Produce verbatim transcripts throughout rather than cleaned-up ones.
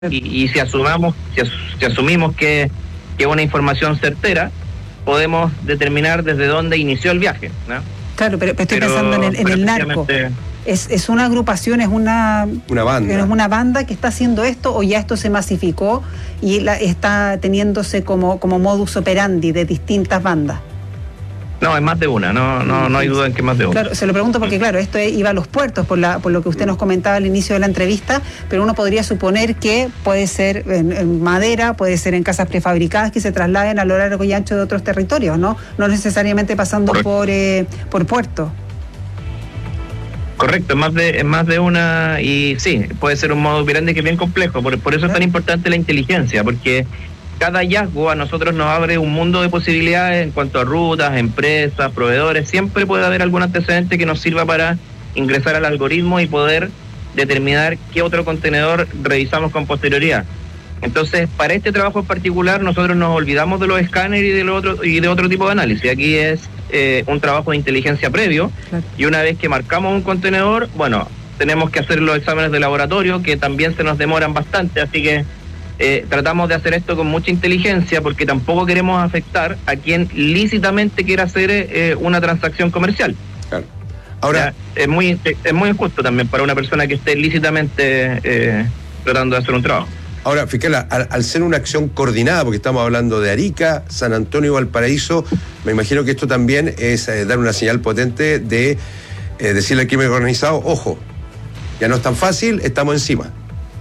y, y si asumamos, si, as, si asumimos que es una información certera, podemos determinar desde dónde inició el viaje, ¿no? Claro, pero, pero estoy pero, pensando en el, en el narco. ¿Es, ¿Es una agrupación, es una, una banda. es una banda que está haciendo esto, o ya esto se masificó y la, está teniéndose como, como modus operandi de distintas bandas? No, es más de una, no, no, no hay duda en que es más de una. Claro, se lo pregunto porque, claro, esto iba a los puertos por, la, por lo que usted nos comentaba al inicio de la entrevista, pero uno podría suponer que puede ser en, en madera, puede ser en casas prefabricadas que se trasladen a lo largo y ancho de otros territorios, ¿no? No necesariamente pasando Correcto. por eh, por puerto. Correcto, es más de, es más de una, y sí, puede ser un modo grande que es bien complejo, por, por eso es tan importante la inteligencia, porque cada hallazgo a nosotros nos abre un mundo de posibilidades en cuanto a rutas, empresas, proveedores. Siempre puede haber algún antecedente que nos sirva para ingresar al algoritmo y poder determinar qué otro contenedor revisamos con posterioridad. Entonces, para este trabajo en particular, nosotros nos olvidamos de los escáneres y de, lo otro, y de otro tipo de análisis. Aquí es eh, un trabajo de inteligencia previo, claro. Y una vez que marcamos un contenedor, bueno, tenemos que hacer los exámenes de laboratorio, que también se nos demoran bastante, así que Eh, tratamos de hacer esto con mucha inteligencia porque tampoco queremos afectar a quien lícitamente quiera hacer eh, una transacción comercial. Claro. Ahora, o sea, es muy es muy injusto también para una persona que esté lícitamente eh, tratando de hacer un trabajo. Ahora, fíjate, al, al ser una acción coordinada, porque estamos hablando de Arica, San Antonio y Valparaíso, me imagino que esto también es eh, dar una señal potente de eh, decirle al crimen organizado, ojo, ya no es tan fácil, estamos encima.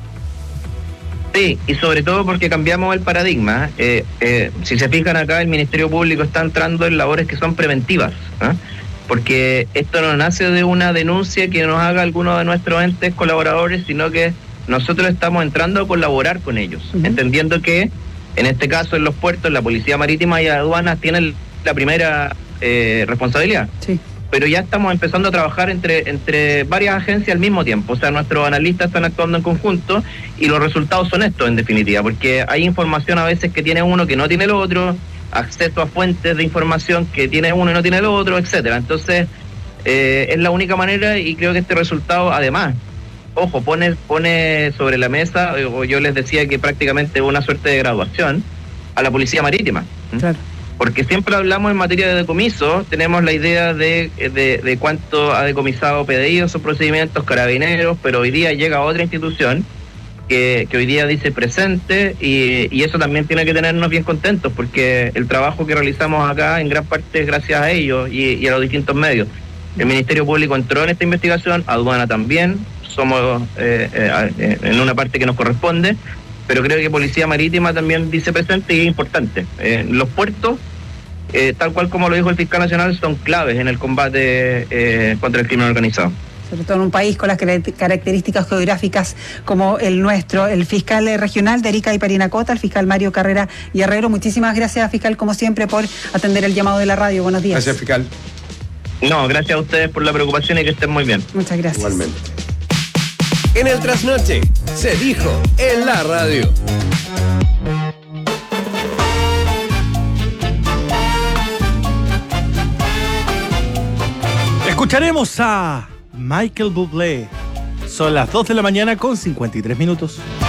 Sí, y sobre todo porque cambiamos el paradigma. Eh, eh, si se fijan acá, el Ministerio Público está entrando en labores que son preventivas, ¿eh? Porque esto no nace de una denuncia que nos haga alguno de nuestros entes colaboradores, sino que nosotros estamos entrando a colaborar con ellos, uh-huh. entendiendo que en este caso en los puertos la Policía Marítima y Aduanas tienen la primera eh, responsabilidad. Sí. Pero ya estamos empezando a trabajar entre entre varias agencias al mismo tiempo. O sea, nuestros analistas están actuando en conjunto y los resultados son estos, en definitiva, porque hay información a veces que tiene uno que no tiene el otro, acceso a fuentes de información que tiene uno y no tiene el otro, etcétera. Entonces, eh, es la única manera, y creo que este resultado, además, ojo, pone, pone sobre la mesa, o yo les decía que prácticamente una suerte de graduación, a la Policía Marítima. Claro. Porque siempre hablamos en materia de decomiso, tenemos la idea de, de, de cuánto ha decomisado P D I en sus procedimientos, Carabineros, pero hoy día llega otra institución que, que hoy día dice presente, y, y eso también tiene que tenernos bien contentos, porque el trabajo que realizamos acá en gran parte es gracias a ellos y, y a los distintos medios. El Ministerio Público entró en esta investigación, Aduana también, somos eh, eh, en una parte que nos corresponde, pero creo que Policía Marítima también dice presente y es importante. Eh, los puertos, eh, tal cual como lo dijo el fiscal nacional, son claves en el combate eh, contra el crimen organizado. Sobre todo en un país con las características geográficas como el nuestro. El fiscal regional de Arica y Parinacota, el fiscal Mario Carrera y Herrero, muchísimas gracias, fiscal, como siempre, por atender el llamado de la radio. Buenos días. Gracias, fiscal. No, gracias a ustedes por la preocupación y que estén muy bien. Muchas gracias. Igualmente. En el Trasnoche se dijo en la radio. Escucharemos a Michael Bublé. Son las dos de la mañana con cincuenta y tres minutos.